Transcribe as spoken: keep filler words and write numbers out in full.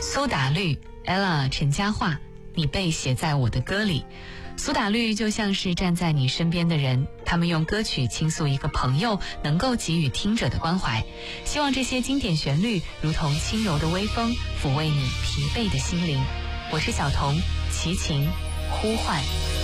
苏打绿 Ella 陈嘉桦，你被写在我的歌里。苏打绿就像是站在你身边的人，他们用歌曲倾诉一个朋友能够给予听者的关怀。希望这些经典旋律如同轻柔的微风，抚慰你疲惫的心灵。我是小童，齐秦呼唤。